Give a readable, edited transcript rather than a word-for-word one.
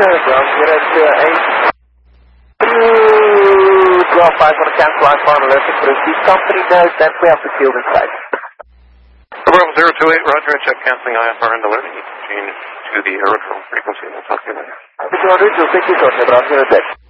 ground 028. 12-5 on the cancel line, final lifting, proceed. Company knows that we have the field in sight. Bravo 028, roger, check canceling IFR and alerting you to change to the aerodrome frequency. We'll talk to you later. This order, 250, Bravo 028.